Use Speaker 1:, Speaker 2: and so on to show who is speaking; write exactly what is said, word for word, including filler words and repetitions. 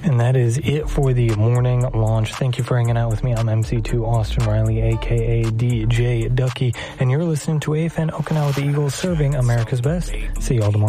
Speaker 1: And that is it for the morning launch. Thank you for hanging out with me. I'm M C two Austin Riley, a k a. D J Ducky, and you're listening to A F N Okinawa, the Eagles, serving America's best. See y'all tomorrow.